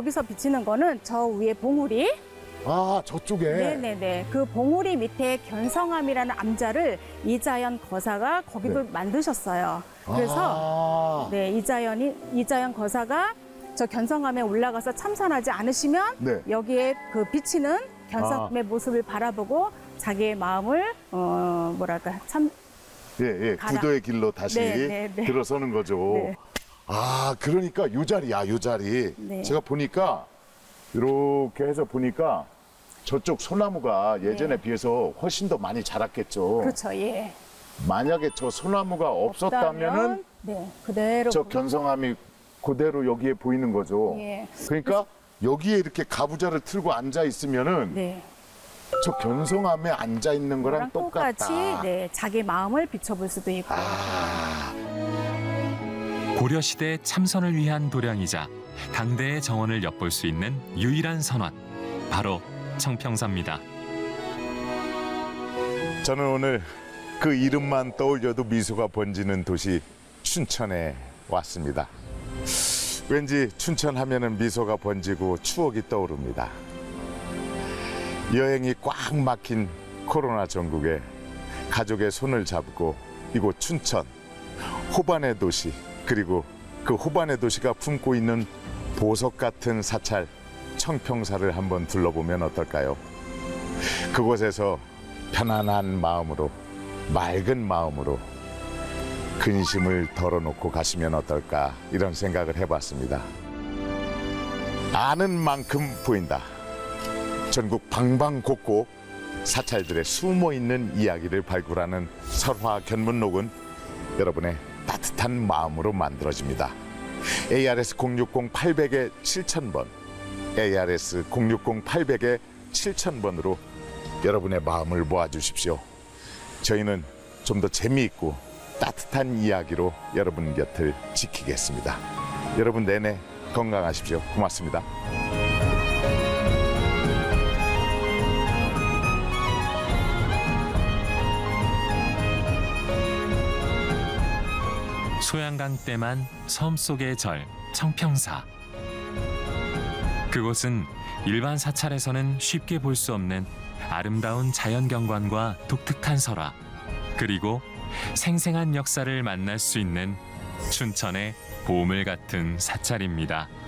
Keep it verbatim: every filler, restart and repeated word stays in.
여기서 비치는 거는 저 위에 봉우리. 아, 저쪽에. 네네네. 그 봉우리 밑에 견성암이라는 암자를 이자연 거사가 거기도 네. 만드셨어요. 그래서 아. 네, 이자연이 이자연 거사가 저 견성암에 올라가서 참선하지 않으시면 네. 여기에 그 비치는 견성암의 아. 모습을 바라보고 자기의 마음을 어 뭐랄까 참 예, 예. 가라. 구도의 길로 다시 네, 네, 네. 들어서는 거죠. 네. 아, 그러니까 요 자리야, 요 자리. 네. 제가 보니까 이렇게 해서 보니까 저쪽 소나무가 예전에 네. 비해서 비해서 훨씬 더 많이 자랐겠죠. 그렇죠. 예. 만약에 저 소나무가 없었다면은 네, 그대로 저 보면- 견성암이 그대로 여기에 보이는 거죠. 예. 그러니까 여기에 이렇게 가부좌를 틀고 앉아 있으면은 네. 저 견성암에 앉아 있는 거랑 그거랑 똑같다. 똑같이 네, 자기 마음을 비춰볼 수도 있고. 아, 고려시대 참선을 위한 도량이자 당대의 정원을 엿볼 수 있는 유일한 선원, 바로 청평사입니다. 저는 오늘 그 이름만 떠올려도 미소가 번지는 도시 춘천에 왔습니다. 왠지 춘천하면은 미소가 번지고 추억이 떠오릅니다. 여행이 꽉 막힌 코로나 전국에 가족의 손을 잡고 이곳 춘천, 호반의 도시, 그리고 그 호반의 도시가 품고 있는 보석 같은 사찰 청평사를 한번 둘러보면 어떨까요? 그곳에서 편안한 마음으로, 맑은 마음으로 근심을 덜어놓고 가시면 어떨까, 이런 생각을 해봤습니다. 아는 만큼 보인다. 전국 방방곡곡 사찰들의 숨어있는 이야기를 발굴하는 설화 견문록은 여러분의 따뜻한 마음으로 만들어집니다. 에이아르에스 공육공 팔백 칠천 번, 에이아르에스 공육공 팔백 칠천 번으로 여러분의 마음을 모아주십시오. 저희는 좀 더 재미있고 따뜻한 이야기로 여러분 곁을 지키겠습니다. 여러분 내내 건강하십시오. 고맙습니다. 소양강 댐만 섬 속의 절, 청평사. 그곳은 일반 사찰에서는 쉽게 볼 수 없는 아름다운 자연경관과 독특한 설화, 그리고 생생한 역사를 만날 수 있는 춘천의 보물 같은 사찰입니다.